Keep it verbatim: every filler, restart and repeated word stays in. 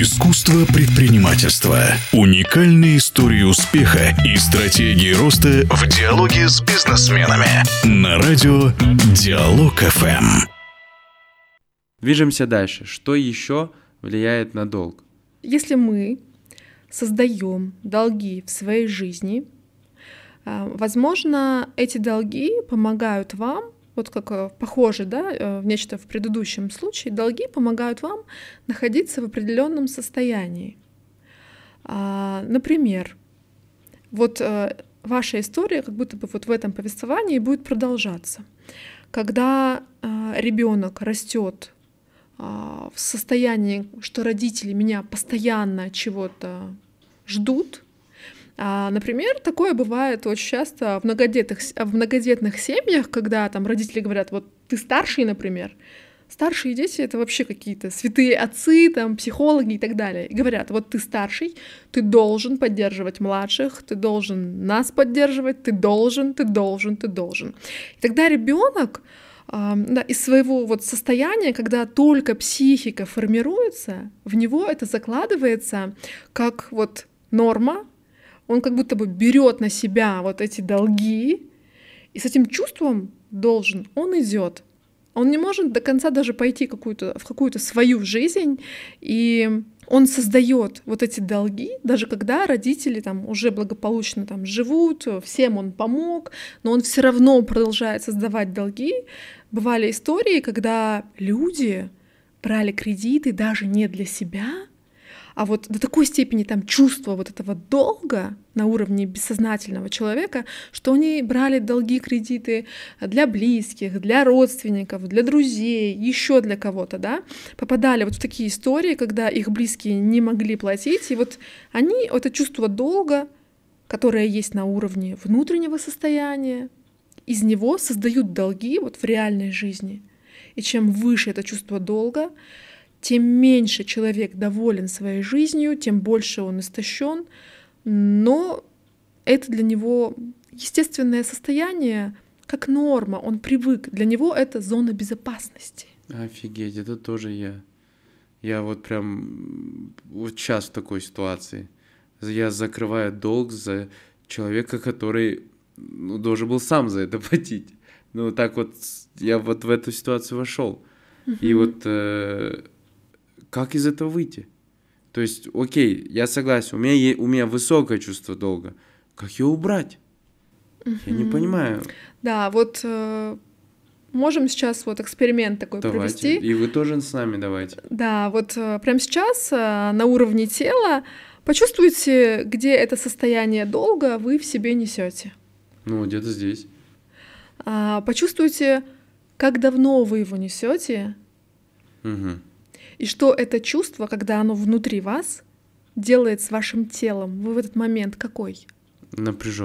Искусство предпринимательства. Уникальные истории успеха и стратегии роста в диалоге с бизнесменами. На радио Диалог эф эм. Движемся дальше. Что еще влияет на долг? Если мы создаем долги в своей жизни, возможно, эти долги помогают вам, вот как похоже, да, в нечто в предыдущем случае, долги помогают вам находиться в определенном состоянии. Например, вот ваша история как будто бы вот в этом повествовании будет продолжаться. Когда ребенок растет в состоянии, что родители меня постоянно чего-то ждут. Например, такое бывает очень часто в многодетных, в многодетных семьях, когда там родители говорят: вот ты старший, например. Старшие дети — это вообще какие-то святые отцы, там, психологи и так далее. И говорят: вот ты старший, ты должен поддерживать младших, ты должен нас поддерживать, ты должен, ты должен, ты должен. И тогда ребенок Да, из своего вот состояния, когда только психика формируется, в него это закладывается как вот норма, он как будто бы берет на себя вот эти долги, и с этим чувством должен, он идет. Он не может до конца даже пойти какую-то, в какую-то свою жизнь, и он создает вот эти долги, даже когда родители там уже благополучно там живут, всем он помог, но он все равно продолжает создавать долги. Бывали истории, когда люди брали кредиты даже не для себя, а вот до такой степени там чувства вот этого долга на уровне бессознательного человека, что они брали долги, кредиты для близких, для родственников, для друзей, еще для кого-то, да, попадали вот в такие истории, когда их близкие не могли платить, и вот они это чувство долга, которое есть на уровне внутреннего состояния, из него создают долги вот в реальной жизни. И чем выше это чувство долга, тем меньше человек доволен своей жизнью, тем больше он истощен, но это для него естественное состояние, как норма, он привык, для него это зона безопасности. Офигеть, это тоже я. Я вот прям вот сейчас в такой ситуации. Я закрываю долг за человека, который ну, должен был сам за это платить. Ну так вот я вот в эту ситуацию вошел. Uh-huh. И вот э, как из этого выйти? То есть, окей, я согласен, у меня, у меня высокое чувство долга. Как его убрать? Uh-huh. Я не понимаю. Да, вот э, можем сейчас вот эксперимент такой давайте. провести. И вы тоже с нами давайте. Да, вот э, прямо сейчас э, на уровне тела почувствуйте, где это состояние долга вы в себе несете. Ну, где-то здесь. А, почувствуйте, как давно вы его несете. Угу. И что это чувство, когда оно внутри вас, делает с вашим телом? Вы в этот момент какой? Напряжен.